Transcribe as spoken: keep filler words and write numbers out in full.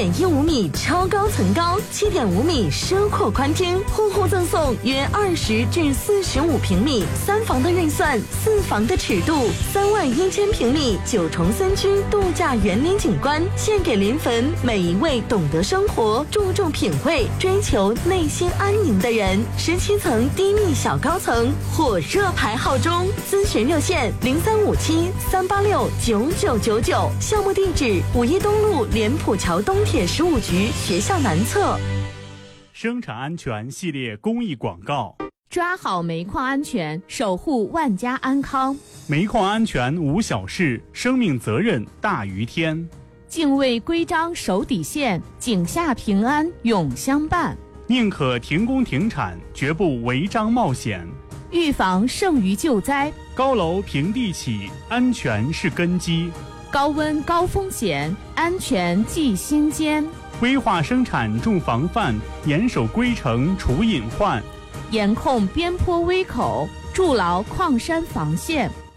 点一五米超高层高，七点五米奢阔宽厅，户户赠送约二十至四十五平米，三房的预算，四房的尺度，三万一千平米九重森区度假园林景观，献给临汾每一位懂得生活、注重品味、追求内心安宁的人。十七层低密小高层，火热排号中，咨询热线零三五七三八六九九九九，项目地址五一东路莲浦桥东铁十五局学校南侧。 生产安全系列公益广告： 抓好煤矿安全，守护万家安康。 煤矿安全无小事，生命责任大于天。 敬畏规章守底线，井下平安永相伴。 宁可停工停产，绝不违章冒险。 预防胜于救灾。 高楼平地起，安全是根基。 高温高风险，安全记心间。 规划生产重防范，严守规程除隐患。 严控边坡危口，筑牢矿山防线。